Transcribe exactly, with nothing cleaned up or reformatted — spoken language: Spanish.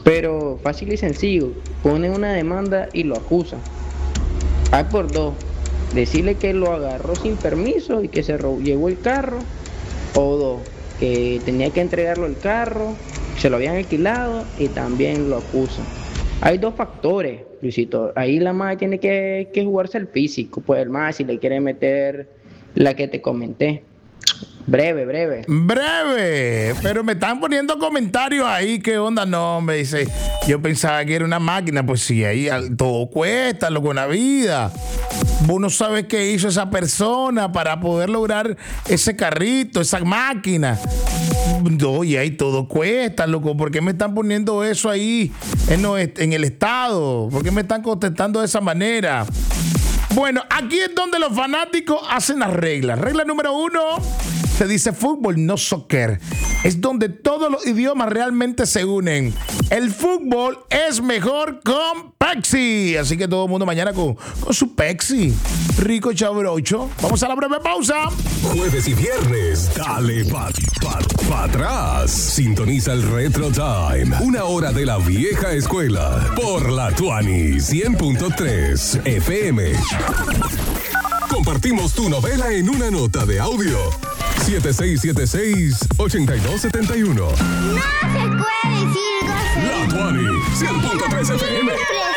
Pero fácil y sencillo, ponen una demanda y lo acusan. Hay por dos, decirle que lo agarró sin permiso y que se robó, llevó el carro, o dos, que tenía que entregarlo el carro, se lo habían alquilado y también lo acusan. Hay dos factores, Luisito. Ahí la madre tiene que, que jugarse el físico, pues el más si le quiere meter la que te comenté. Breve, breve. Breve, pero me están poniendo comentarios ahí, ¿qué onda? No, me dice, yo pensaba que era una máquina, pues sí, ahí todo cuesta, loco, en la vida. Vos no sabes qué hizo esa persona para poder lograr ese carrito, esa máquina. No, y ahí todo cuesta, loco. ¿Por qué me están poniendo eso ahí en, lo, en el estado? ¿Por qué me están contestando de esa manera? Bueno, aquí es donde los fanáticos hacen las reglas. Regla número uno, se dice fútbol, no soccer. Es donde todos los idiomas realmente se unen. El fútbol es mejor con Pepsi. Así que todo el mundo mañana con, con su Pepsi. Rico chabrocho. Vamos a la breve pausa. Jueves y viernes, dale pa, pa, pa atrás. Sintoniza el Retro Time. Una hora de la vieja escuela. Por la Tuani cien punto tres F M. Compartimos tu novela en una nota de audio. siete seis siete seis, ocho dos siete uno. No se puede decir grosería. La Tuani cien punto tres F M.